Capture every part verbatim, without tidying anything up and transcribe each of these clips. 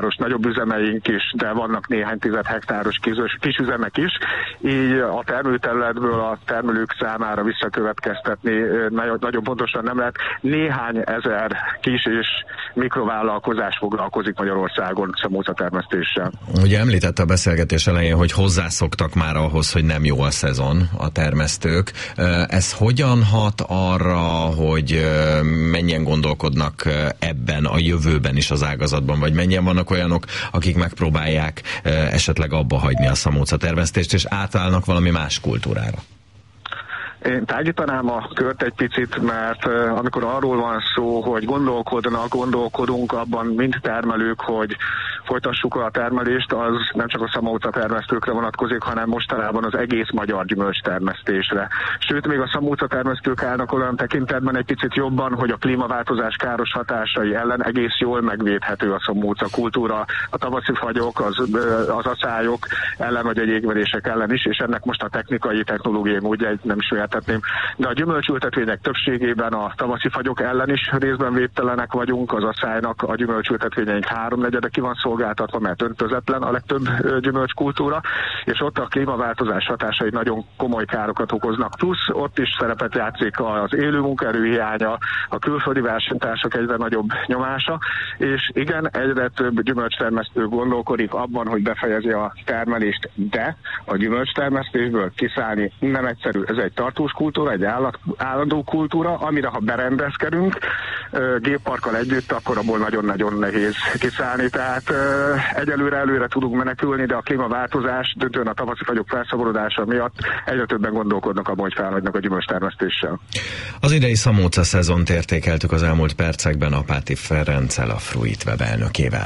nagyobb üzemeink is, de vannak néhány tized hektáros kis, kis üzemek is, így a termőterületből a termelők számára visszakövetkeztetni nagyon, nagyon pontosan nem lehet. Néhány ezer kis és mikrovállalkozás foglalkozik Magyarországon szamócatermesztéssel. Ugye említette a beszélgetés elején, hogy hozzászoktak már ahhoz, hogy nem jó a szezon a termesztők. Ez hogyan hat arra, hogy mennyien gondolkodnak ebben a jövőben is az ágazatban, vagy mennyien vannak olyanok, akik megpróbálják esetleg abba hagyni a szamócatermesztést, és átállnak valami más kultúrára? Én tágítanám a kört egy picit, mert uh, amikor arról van szó, hogy gondolkodnak, gondolkodunk abban mind termelők, hogy folytassuk a termelést, az nem csak a szamócatermesztőkre vonatkozik, hanem mostanában az egész magyar gyümölcstermesztésre. Sőt, még a szamócatermesztők állnak olyan tekintetben egy picit jobban, hogy a klímaváltozás káros hatásai ellen egész jól megvédhető a szamóca kultúra, a tavaszi fagyok, az, az aszályok ellen, vagy a jégverések ellen is, és ennek most a technikai, technológiai módja nem is de a gyümölcsültetvények többségében a tavaszi fagyok ellen is részben védtelenek vagyunk, az aszálynak a gyümölcsültetvényeink háromnegyede ki van szolgáltatva, mert öntözetlen a legtöbb gyümölcskultúra, és ott a klímaváltozás hatásai nagyon komoly károkat okoznak. Plusz ott is szerepet játszik az élő munkaerő hiánya, a külföldi versenytársak egyre nagyobb nyomása, és igen, egyre több gyümölcstermesztő gondolkodik abban, hogy befejezi a termelést, de a gyümölcstermesztésből kiszállni nem egyszerű, ez egy tartós kultúra, egy állat, állandó kultúra, amire ha berendezkedünk gépparkkal együtt, akkor abból nagyon-nagyon nehéz kiszállni. Tehát egyelőre előre tudunk menekülni, de a klímaváltozás, döntően a tavaszi fagyok felszabadítása miatt egyre többen gondolkodnak abban, hogy felhagynak a gyümölcstermesztéssel. Az idei szamóca szezont értékeltük az elmúlt percekben Apáti Ferenccel, a Fruitweb elnökével.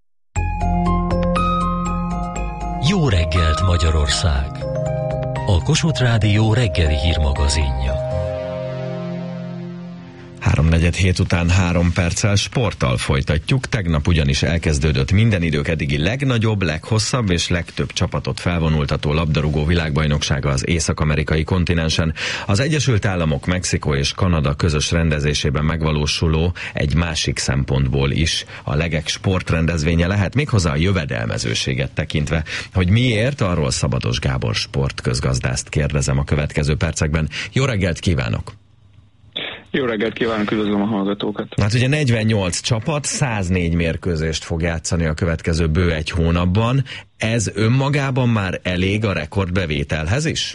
Jó reggelt, Magyarország! A Kossuth Rádió reggeli hírmagazinja. Háromnegyed hét után három perccel sporttal folytatjuk. Tegnap ugyanis elkezdődött minden idők eddigi legnagyobb, leghosszabb és legtöbb csapatot felvonultató labdarúgó világbajnoksága az észak-amerikai kontinensen. Az Egyesült Államok, Mexikó és Kanada közös rendezésében megvalósuló, egy másik szempontból is a legek sportrendezvénye lehet, méghozzá a jövedelmezőséget tekintve. Hogy miért, arról Szabados Gábor sportközgazdászt kérdezem a következő percekben. Jó reggelt kívánok! Jó reggelt kívánok, üdvözlöm a hallgatókat! Hát ugye negyvennyolc csapat, száznégy mérkőzést fog játszani a következő bő egy hónapban. Ez önmagában már elég a rekordbevételhez is?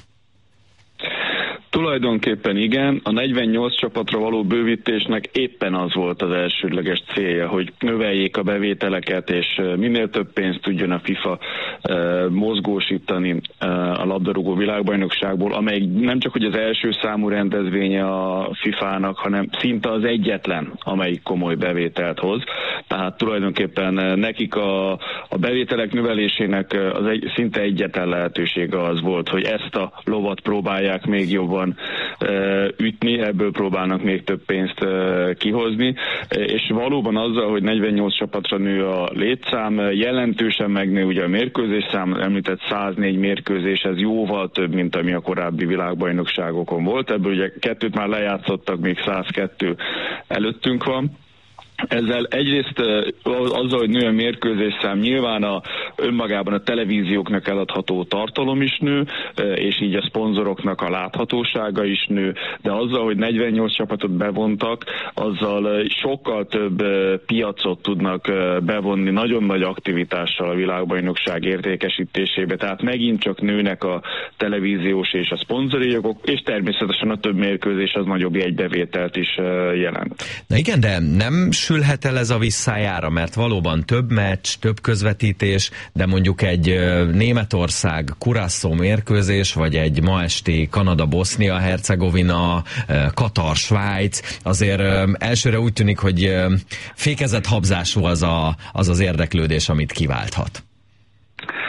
Tulajdonképpen igen, a negyvennyolc csapatra való bővítésnek éppen az volt az elsődleges célja, hogy növeljék a bevételeket, és minél több pénzt tudjon a FIFA uh, mozgósítani uh, a labdarúgó világbajnokságból, amely nem csak hogy az első számú rendezvénye a fifának, hanem szinte az egyetlen, amelyik komoly bevételt hoz. Tehát tulajdonképpen nekik a, a bevételek növelésének az egy, szinte egyetlen lehetősége az volt, hogy ezt a lovat próbálják még jobban ütni, ebből próbálnak még több pénzt kihozni, és valóban azzal, hogy negyvennyolc csapatra nő a létszám, jelentősen megnő ugye a mérkőzésszám, említett száznégy mérkőzés, ez jóval több, mint ami a korábbi világbajnokságokon volt, ebből ugye kettőt már lejátszottak, még százkettő előttünk van. Ezzel egyrészt azzal, hogy nő a mérkőzésszám, nyilván a, önmagában a televízióknak eladható tartalom is nő, és így a szponzoroknak a láthatósága is nő, de azzal, hogy negyvennyolc csapatot bevontak, azzal sokkal több piacot tudnak bevonni nagyon nagy aktivitással a világbajnokság értékesítésébe, tehát megint csak nőnek a televíziós és a szponzori jogok, és természetesen a több mérkőzés az nagyobb jegybevételt is jelent. Na igen, de nem sülhet el ez a visszájára, mert valóban több meccs, több közvetítés, de mondjuk egy Németország Curaçao mérkőzés, vagy egy ma esti Kanada-Bosznia-Hercegovina, Katar-Svájc, azért elsőre úgy tűnik, hogy fékezett habzású az, a, az az érdeklődés, amit kiválthat.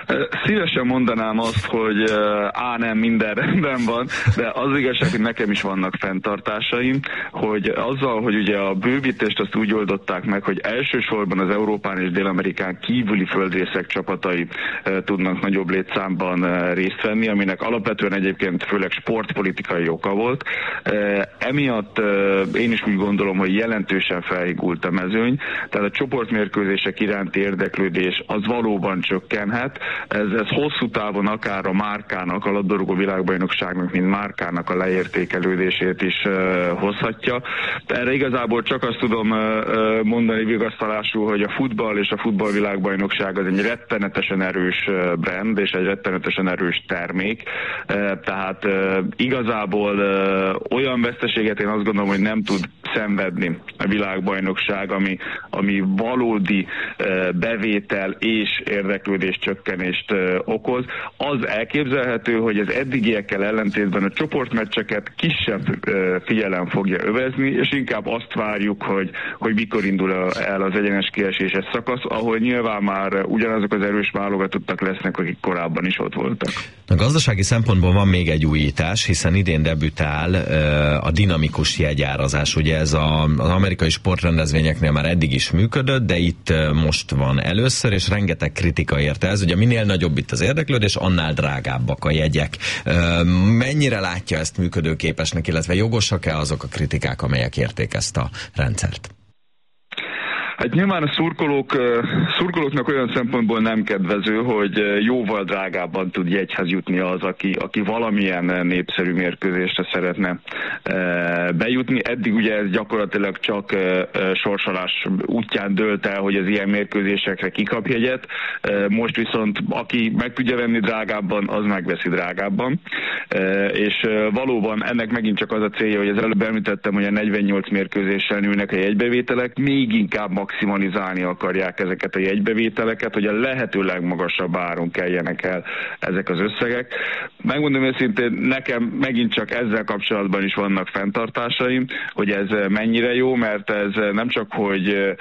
Szívesen mondanám azt, hogy á, nem, minden rendben van, de az igazság, hogy nekem is vannak fenntartásaim, hogy azzal, hogy ugye a bővítést azt úgy oldották meg, hogy elsősorban az Európán és Dél-Amerikán kívüli földrészek csapatai tudnak nagyobb létszámban részt venni, aminek alapvetően egyébként főleg sportpolitikai oka volt. Emiatt én is úgy gondolom, hogy jelentősen felhigult a mezőny, tehát a csoportmérkőzések iránti érdeklődés az valóban csökkenhet. Ez, ez hosszú távon akár a márkának, a labdarúgó világbajnokságnak, mint márkának a leértékelődését is uh, hozhatja. Erre igazából csak azt tudom uh, mondani vigasztalásul, hogy a futball és a futballvilágbajnokság az egy rettenetesen erős uh, brand és egy rettenetesen erős termék. Uh, tehát uh, igazából uh, olyan veszteséget én azt gondolom, hogy nem tud szenvedni a világbajnokság, ami, ami valódi uh, bevétel és érdeklődés csökkenést uh, okoz. Az elképzelhető, hogy az eddigiekkel ellentétben a csoportmeccseket kisebb uh, figyelem fogja övezni, és inkább azt várjuk, hogy, hogy mikor indul el az egyenes kieséses szakasz, ahol nyilván már ugyanazok az erős válogatottak lesznek, akik korábban is ott voltak. A gazdasági szempontból van még egy újítás, hiszen idén debütál uh, a dinamikus jegyárazás. Ugye ez a, az amerikai sportrendezvényeknél már eddig is működött, de itt uh, most van először, és rengeteg kritika érte ez. Ugye minél nagyobb itt az érdeklődés, annál drágábbak a jegyek. Uh, mennyire látja ezt működőképesnek, illetve jogosak-e azok a kritikák, amelyek érték ezt a rendszert? Hát nyilván a szurkolók, szurkolóknak olyan szempontból nem kedvező, hogy jóval drágábban tud jegyhez jutni az, aki, aki valamilyen népszerű mérkőzésre szeretne bejutni. Eddig ugye ez gyakorlatilag csak sorsolás útján dőlt el, hogy az ilyen mérkőzésekre kikap jegyet. Most viszont aki meg tudja venni drágábban, az megveszi drágábban. És valóban ennek megint csak az a célja, hogy az előbb említettem, hogy a negyvennyolc mérkőzéssel nőnek a jegybevételek, még inkább maximalizálni akarják ezeket a jegybevételeket, hogy a lehető legmagasabb áron keljenek el ezek az összegek. Megmondom őszintén, nekem megint csak ezzel kapcsolatban is vannak fenntartásaim, hogy ez mennyire jó, mert ez nem csak, hogy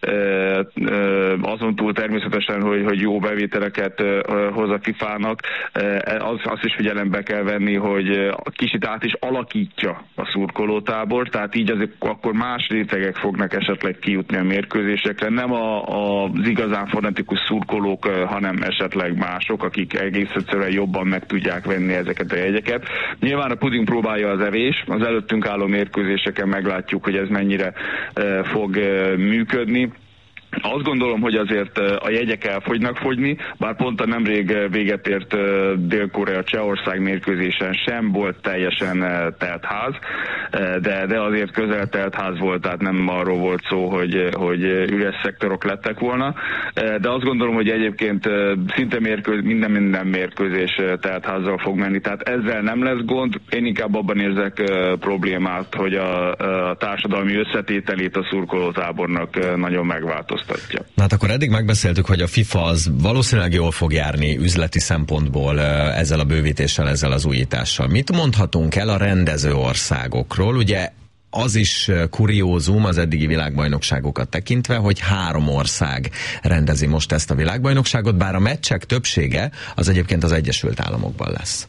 azon túl természetesen, hogy, hogy jó bevételeket hoz a fifának, az, azt is figyelembe kell venni, hogy kicsit át is alakítja a szurkolótábor, tehát így azért akkor más rétegek fognak esetleg kijutni a mérkőzésekre, nem a, a, az igazán fanatikus szurkolók, hanem esetleg mások, akik egész egyszerűen jobban meg tudják venni ezeket a jegyeket. Nyilván a puding próbálja az evés, az előttünk álló mérkőzéseken meglátjuk, hogy ez mennyire e, fog e, működni. Azt gondolom, hogy azért a jegyek el fognak fogyni, bár pont a nemrég véget ért Dél-Korea-Csehország mérkőzésen sem volt teljesen telt ház, de, de azért közel telt ház volt, tehát nem arról volt szó, hogy, hogy üres szektorok lettek volna. De azt gondolom, hogy egyébként szinte mérkőz, minden minden mérkőzés telt házzal fog menni, tehát ezzel nem lesz gond. Én inkább abban érzek problémát, hogy a, a társadalmi összetételét a szurkolótábornak nagyon megváltozott. Na hát akkor eddig megbeszéltük, hogy a FIFA az valószínűleg jól fog járni üzleti szempontból ezzel a bővítéssel, ezzel az újítással. Mit mondhatunk el a rendező országokról? Ugye az is kuriózum az eddigi világbajnokságokat tekintve, hogy három ország rendezi most ezt a világbajnokságot, bár a meccsek többsége az egyébként az Egyesült Államokban lesz.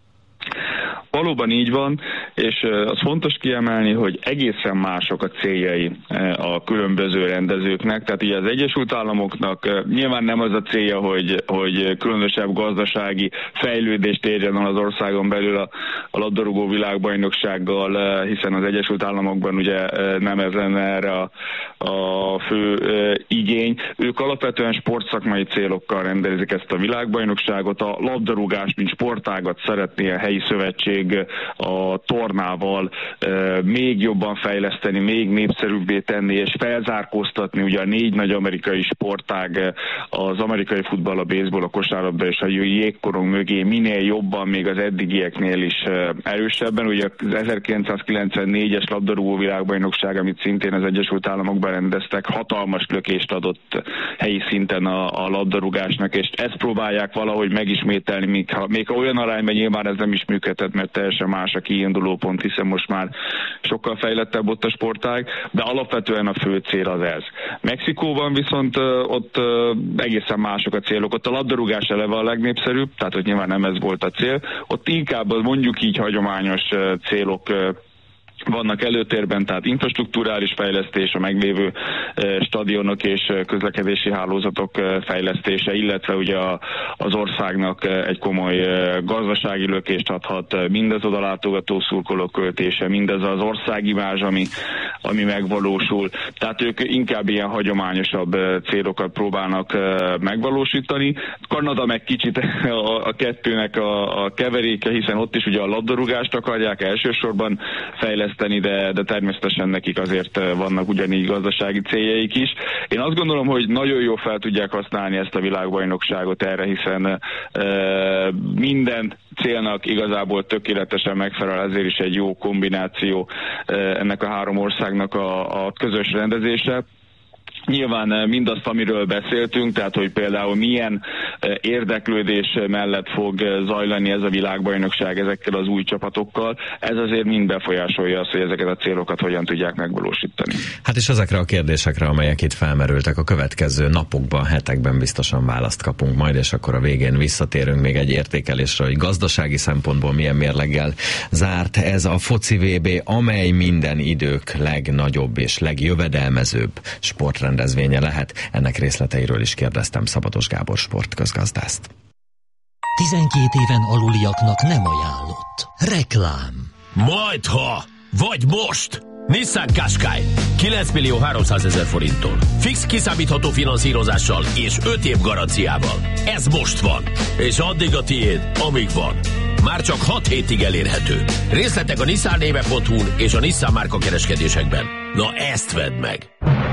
Valóban így van, és az fontos kiemelni, hogy egészen mások a céljai a különböző rendezőknek. Tehát ugye az Egyesült Államoknak nyilván nem az a célja, hogy, hogy különösebb gazdasági fejlődést érjen az országon belül a, a labdarúgó világbajnoksággal, hiszen az Egyesült Államokban ugye nem ez lenne erre a, a fő igény. Ők alapvetően sportszakmai célokkal rendezik ezt a világbajnokságot. A labdarúgás, mint sportágat szeretné a helyi szövetség a tornával még jobban fejleszteni, még népszerűbbé tenni, és felzárkóztatni ugye a négy nagy amerikai sportág, az amerikai futball, a baseball, a kosárlabda és a jégkorong mögé minél jobban, még az eddigieknél is erősebben. Ugye az ezerkilencszázkilencvennégyes labdarúgó világbajnokság, amit szintén az Egyesült Államokban rendeztek, hatalmas lökést adott helyi szinten a, a labdarúgásnak, és ezt próbálják valahogy megismételni, még ha, még ha olyan arányban nyilván ez nem is működhet, mert teljesen más a kiinduló kiindulópont, hiszen most már sokkal fejlettebb ott a sportág, de alapvetően a fő cél az ez. Mexikóban viszont ott egészen mások a célok. Ott a labdarúgás eleve a legnépszerűbb, tehát ott nyilván nem ez volt a cél. Ott inkább mondjuk így hagyományos célok vannak előtérben, tehát infrastrukturális fejlesztés, a meglévő stadionok és közlekedési hálózatok fejlesztése, illetve ugye az országnak egy komoly gazdasági lökést adhat, mindez oda látogató szurkolók költése, mindez az országimázs, ami, ami megvalósul. Tehát ők inkább ilyen hagyományosabb célokat próbálnak megvalósítani. Kanada meg kicsit a, a kettőnek a, a keveréke, hiszen ott is ugye a labdarúgást akarják elsősorban fejleszteni, De, de természetesen nekik azért vannak ugyanígy gazdasági céljaik is. Én azt gondolom, hogy nagyon jól fel tudják használni ezt a világbajnokságot erre, hiszen e, minden célnak igazából tökéletesen megfelel, ezért is egy jó kombináció e, ennek a három országnak a, a közös rendezése. Nyilván mindazt, amiről beszéltünk, tehát hogy például milyen érdeklődés mellett fog zajlani ez a világbajnokság ezekkel az új csapatokkal, ez azért mind befolyásolja azt, hogy ezeket a célokat hogyan tudják megvalósítani. Hát és ezekre a kérdésekre, amelyek itt felmerültek, a következő napokban, hetekben biztosan választ kapunk majd, és akkor a végén visszatérünk még egy értékelésre, hogy gazdasági szempontból milyen mérleggel zárt ez a foci vé bé, amely minden idők legnagyobb és legjövedelmezőbb sportrendezvény rendezvénye lehet. Ennek részleteiről is kérdeztem Szabados Gábor sportközgazdászt. tizenkét éven aluliaknak nem ajánlott. Reklám. Majdha! Vagy most! Nissan Qashqai kilenc millió háromszázezer forinttól. Fix kiszámítható finanszírozással és öt év garanciával. Ez most van. És addig a tiéd, amíg van. Már csak hat hétig elérhető. Részletek a nissan néve pont hu-n és a Nissan márka kereskedésekben. Na ezt vedd meg!